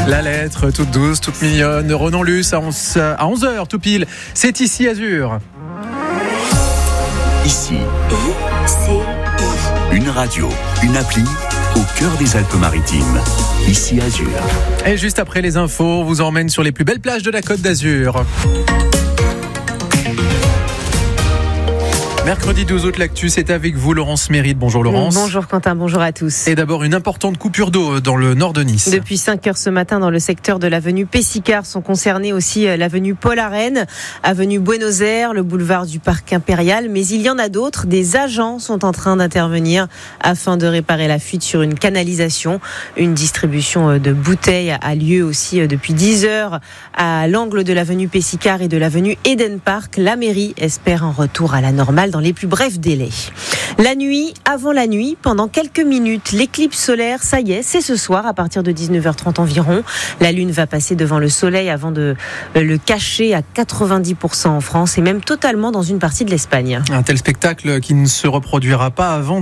La lettre toute douce, toute mignonne de Ronan Luce à 11h tout pile. C'est Ici Azur. Ici, une radio, une appli au cœur des Alpes-Maritimes. Ici Azur. Et juste après les infos, on vous emmène sur les plus belles plages de la Côte d'Azur. Mercredi 12 août, l'actu, c'est avec vous, Laurence Mérite. Bonjour Laurence. Bonjour Quentin, bonjour à tous. Et d'abord, une importante coupure d'eau dans le nord de Nice. Depuis 5h ce matin, dans le secteur de l'avenue Pessicard, sont concernés aussi l'avenue Paul-Arène, avenue Buenos Aires, le boulevard du Parc Impérial. Mais il y en a d'autres. Des agents sont en train d'intervenir afin de réparer la fuite sur une canalisation. Une distribution de bouteilles a lieu aussi depuis 10h à l'angle de l'avenue Pessicard et de l'avenue Eden Park. La mairie espère un retour à la normale dans les plus brefs délais. La nuit, avant la nuit, pendant quelques minutes, l'éclipse solaire, ça y est, c'est ce soir à partir de 19h30 environ. La Lune va passer devant le Soleil avant de le cacher à 90% en France et même totalement dans une partie de l'Espagne. Un tel spectacle qui ne se reproduira pas avant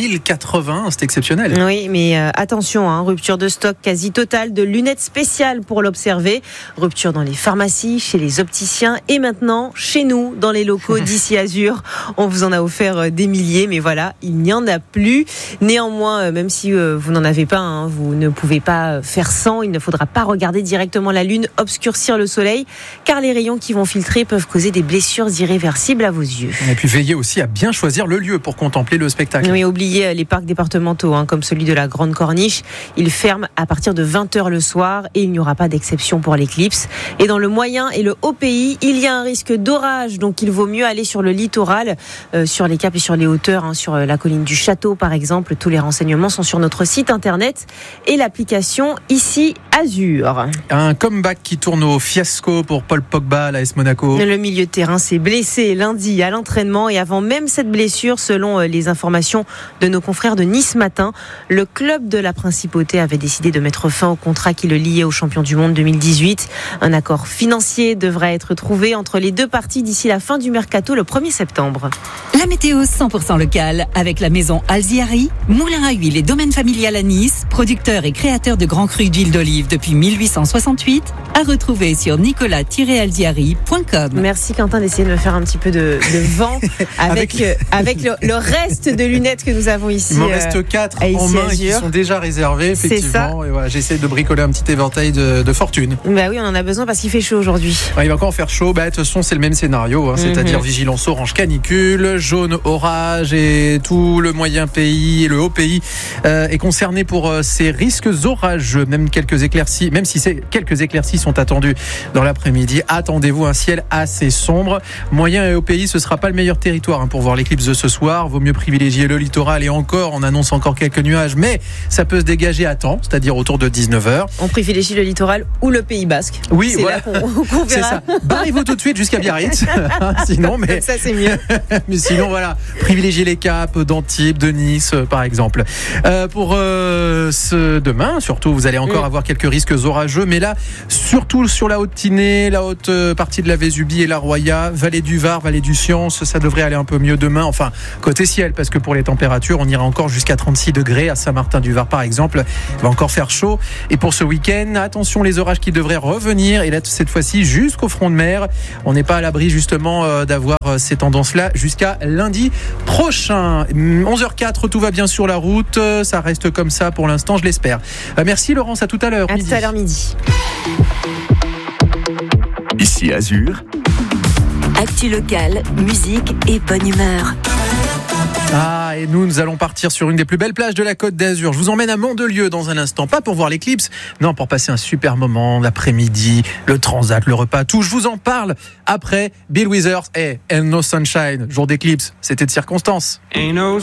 2080, c'est exceptionnel. Oui, mais attention, rupture de stock quasi totale de lunettes spéciales pour l'observer. Rupture dans les pharmacies, chez les opticiens et maintenant chez nous, dans les locaux d'Ici Azur. On vous en a offert des milliers, mais voilà, il n'y en a plus. Néanmoins, même si vous n'en avez pas, vous ne pouvez pas faire sans. Il ne faudra pas regarder directement la Lune obscurcir le Soleil, car les rayons qui vont filtrer peuvent causer des blessures irréversibles à vos yeux. Et puis veillez aussi à bien choisir le lieu pour contempler le spectacle. Oui, oubliez les parcs départementaux, comme celui de la Grande Corniche. Ils ferment à partir de 20h le soir et il n'y aura pas d'exception pour l'éclipse. Et dans le moyen et le haut pays, il y a un risque d'orage, donc il vaut mieux aller sur le littoral, sur les caps et sur les hauteurs, sur la colline du Château par exemple. Tous les renseignements sont sur notre site internet et l'application Ici Azur. Un comeback qui tourne au fiasco pour Paul Pogba à l'AS Monaco. Le milieu de terrain s'est blessé lundi à l'entraînement et avant même cette blessure, selon les informations de nos confrères de Nice Matin, le club de la Principauté avait décidé de mettre fin au contrat qui le liait au champion du monde 2018. Un accord financier devrait être trouvé entre les deux parties d'ici la fin du mercato le 1er septembre. La météo 100% locale avec la maison Alziari, moulin à huile et domaine familial à Nice, producteur et créateur de grands crus d'huile d'olive depuis 1868, à retrouver sur nicolas-alziari.com. Merci Quentin d'essayer de me faire un petit peu de vent avec le reste de lunettes que nous avons ici. Il m'en reste 4 en main et qui sont déjà réservées, effectivement. Et voilà, j'essaie de bricoler un petit éventail de fortune. Bah oui, on en a besoin parce qu'il fait chaud aujourd'hui. Ouais, il va encore faire chaud. De toute façon, c'est le même scénario, c'est-à-dire vigilance orange canicule, jaune orage et tout le moyen pays et le haut pays est concerné pour ces risques orageux. Même si quelques éclaircies sont attendues dans l'après-midi, attendez-vous un ciel assez sombre. Moyen et haut pays, ce sera pas le meilleur territoire pour voir l'éclipse de ce soir. Vaut mieux privilégier le littoral et encore, on annonce encore quelques nuages, mais ça peut se dégager à temps, c'est-à-dire autour de 19h. On privilégie le littoral ou le Pays Basque. Oui, c'est voilà. Là qu'on verra. C'est ça. Barrez-vous tout de suite jusqu'à Biarritz. Sinon, mais ça c'est mieux. Mais sinon, voilà, privilégiez les caps d'Antibes, de Nice, par exemple. Pour ce demain, surtout, vous allez encore avoir quelques risques orageux, mais là, surtout sur la Haute-Tinée, la haute partie de la Vésubie et la Roya, vallée du Var, vallée du Science, ça devrait aller un peu mieux demain. Enfin, côté ciel, parce que pour les températures, on ira encore jusqu'à 36 degrés à Saint-Martin-du-Var, par exemple. Il va encore faire chaud. Et pour ce week-end, attention, les orages qui devraient revenir. Et là, cette fois-ci, jusqu'au front de mer. On n'est pas à l'abri, justement, d'avoir ces tendances-là jusqu'à lundi prochain. 11h04, tout va bien sur la route. Ça reste comme ça pour l'instant, je l'espère. Merci Laurence, à tout à l'heure. À tout à l'heure midi. Ici Azur. Actu locale, musique et bonne humeur. Et nous allons partir sur une des plus belles plages de la Côte d'Azur. Je vous emmène à Mandelieu dans un instant, pas pour voir l'éclipse, non, pour passer un super moment, l'après-midi, le transat, le repas, tout. Je vous en parle après Bill Withers et And No Sunshine. Jour d'éclipse, c'était de circonstance. Ain't no